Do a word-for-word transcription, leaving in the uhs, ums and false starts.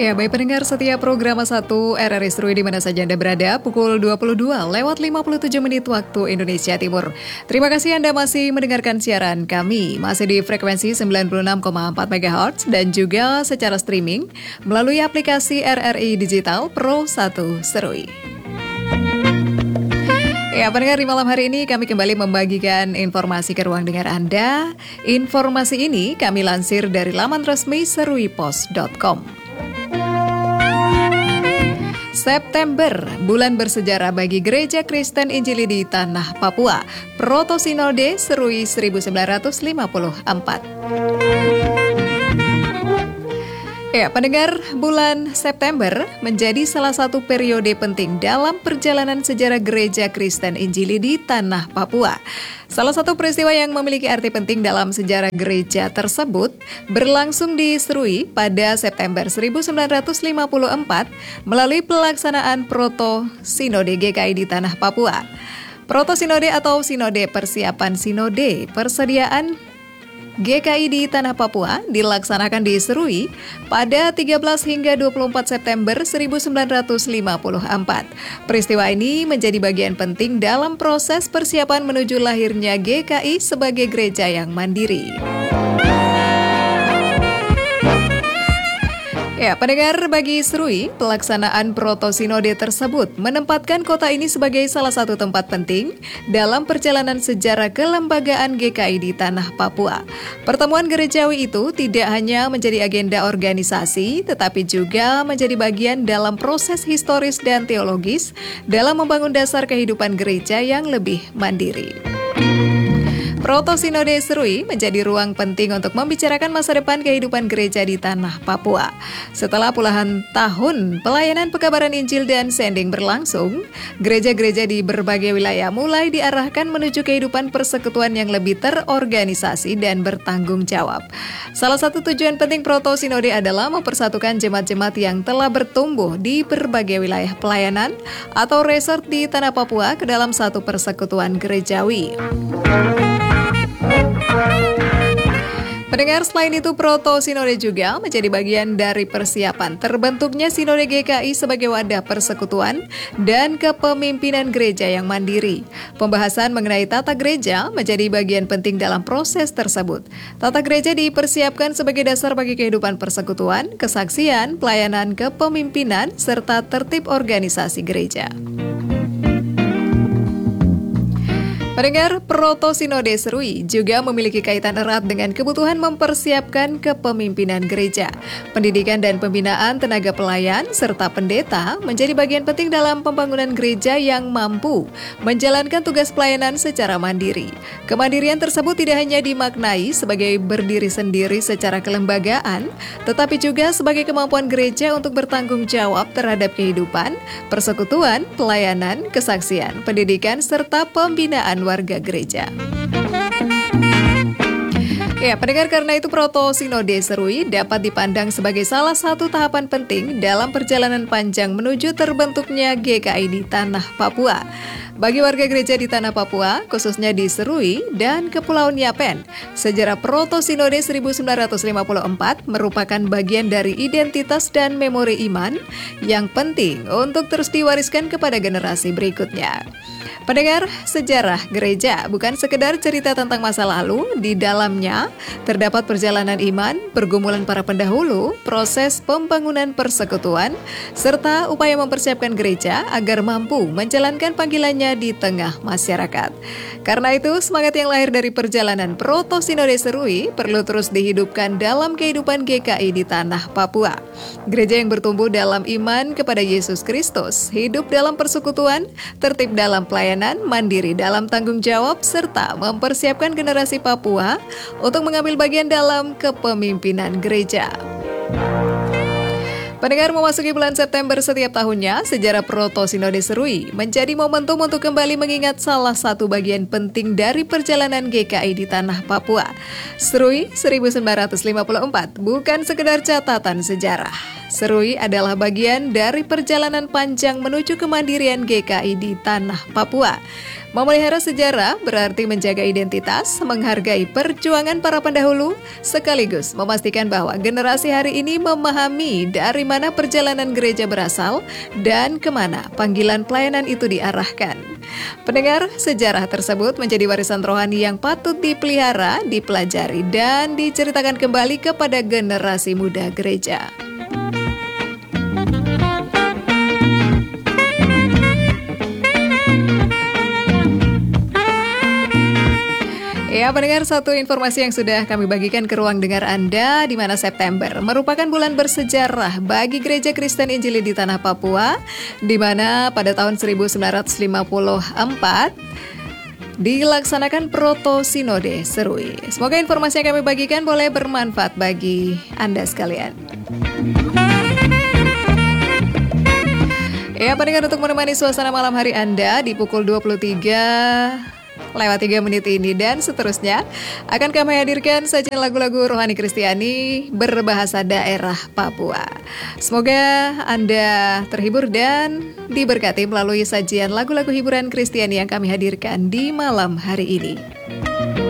Ya, baik pendengar setia program satu R R I Serui di mana saja Anda berada, pukul dua puluh dua lewat lima puluh tujuh menit waktu Indonesia Timur. Terima kasih Anda masih mendengarkan siaran kami, masih di frekuensi sembilan puluh enam koma empat megahertz dan juga secara streaming melalui aplikasi R R I Digital Pro satu Serui. Ya, pendengar, di malam hari ini kami kembali membagikan informasi ke ruang dengar Anda. Informasi ini kami lansir dari laman resmi seruipos dot com. September, bulan bersejarah bagi Gereja Kristen Injili di Tanah Papua. Proto-Sinode Serui seribu sembilan ratus lima puluh empat. Ya, pendengar, bulan September menjadi salah satu periode penting dalam perjalanan sejarah Gereja Kristen Injili di Tanah Papua. Salah satu peristiwa yang memiliki arti penting dalam sejarah gereja tersebut berlangsung di Serui pada September seribu sembilan ratus lima puluh empat melalui pelaksanaan Proto-Sinode G K I di Tanah Papua. Proto-Sinode atau Sinode Persiapan Sinode Persediaan G K I di Tanah Papua dilaksanakan di Serui pada tiga belas hingga dua puluh empat September seribu sembilan ratus lima puluh empat. Peristiwa ini menjadi bagian penting dalam proses persiapan menuju lahirnya G K I sebagai gereja yang mandiri. Ya, pendengar, bagi Serui, pelaksanaan Proto-Sinode tersebut menempatkan kota ini sebagai salah satu tempat penting dalam perjalanan sejarah kelembagaan G K I di Tanah Papua. Pertemuan gerejawi itu tidak hanya menjadi agenda organisasi, tetapi juga menjadi bagian dalam proses historis dan teologis dalam membangun dasar kehidupan gereja yang lebih mandiri. Proto-Sinode Serui menjadi ruang penting untuk membicarakan masa depan kehidupan gereja di Tanah Papua. Setelah puluhan tahun pelayanan pekabaran Injil dan sending berlangsung, gereja-gereja di berbagai wilayah mulai diarahkan menuju kehidupan persekutuan yang lebih terorganisasi dan bertanggung jawab. Salah satu tujuan penting Proto-Sinode adalah mempersatukan jemaat-jemaat yang telah bertumbuh di berbagai wilayah pelayanan atau resort di Tanah Papua ke dalam satu persekutuan gerejawi. Pendengar, selain itu Proto-Sinode juga menjadi bagian dari persiapan terbentuknya Sinode G K I sebagai wadah persekutuan dan kepemimpinan gereja yang mandiri. Pembahasan mengenai tata gereja menjadi bagian penting dalam proses tersebut. Tata gereja dipersiapkan sebagai dasar bagi kehidupan persekutuan, kesaksian, pelayanan kepemimpinan, serta tertib organisasi gereja. Pendengar, Proto-Sinode Serui juga memiliki kaitan erat dengan kebutuhan mempersiapkan kepemimpinan gereja. Pendidikan dan pembinaan tenaga pelayan serta pendeta menjadi bagian penting dalam pembangunan gereja yang mampu menjalankan tugas pelayanan secara mandiri. Kemandirian tersebut tidak hanya dimaknai sebagai berdiri sendiri secara kelembagaan, tetapi juga sebagai kemampuan gereja untuk bertanggung jawab terhadap kehidupan, persekutuan, pelayanan, kesaksian, pendidikan, serta pembinaan warga gereja. Ya, pendengar, karena itu Proto-Sinode Serui dapat dipandang sebagai salah satu tahapan penting dalam perjalanan panjang menuju terbentuknya G K I di Tanah Papua. Bagi warga gereja di Tanah Papua, khususnya di Serui dan Kepulauan Yapen, sejarah Proto-Sinode seribu sembilan ratus lima puluh empat merupakan bagian dari identitas dan memori iman yang penting untuk terus diwariskan kepada generasi berikutnya. Pendengar, sejarah gereja bukan sekedar cerita tentang masa lalu. Di dalamnya terdapat perjalanan iman, pergumulan para pendahulu, proses pembangunan persekutuan, serta upaya mempersiapkan gereja agar mampu menjalankan panggilannya di tengah masyarakat. Karena itu, semangat yang lahir dari perjalanan Proto-Sinode Serui perlu terus dihidupkan dalam kehidupan G K I di Tanah Papua. Gereja yang bertumbuh dalam iman kepada Yesus Kristus, hidup dalam persekutuan, tertib dalam pelayanan, mandiri dalam tanggung jawab, serta mempersiapkan generasi Papua untuk mengambil bagian dalam kepemimpinan gereja. Pendengar, memasuki bulan September setiap tahunnya, sejarah Proto-Sinode Serui menjadi momentum untuk kembali mengingat salah satu bagian penting dari perjalanan G K I di Tanah Papua. Serui seribu sembilan ratus lima puluh empat bukan sekedar catatan sejarah. Serui adalah bagian dari perjalanan panjang menuju kemandirian G K I di Tanah Papua. Memelihara sejarah berarti menjaga identitas, menghargai perjuangan para pendahulu, sekaligus memastikan bahwa generasi hari ini memahami dari mana perjalanan gereja berasal dan kemana panggilan pelayanan itu diarahkan. Pendengar, sejarah tersebut menjadi warisan rohani yang patut dipelihara, dipelajari, dan diceritakan kembali kepada generasi muda gereja. Ya, pendengar, satu informasi yang sudah kami bagikan ke ruang dengar Anda, di mana September merupakan bulan bersejarah bagi Gereja Kristen Injili di Tanah Papua, di mana pada tahun seribu sembilan ratus lima puluh empat dilaksanakan Proto Sinode Serui. Semoga informasi yang kami bagikan boleh bermanfaat bagi Anda sekalian. Ya, pendengar, untuk menemani suasana malam hari Anda di pukul dua puluh tiga lewat tiga menit ini dan seterusnya, akan kami hadirkan sajian lagu-lagu rohani Kristiani berbahasa daerah Papua. Semoga Anda terhibur dan diberkati melalui sajian lagu-lagu hiburan Kristiani yang kami hadirkan di malam hari ini.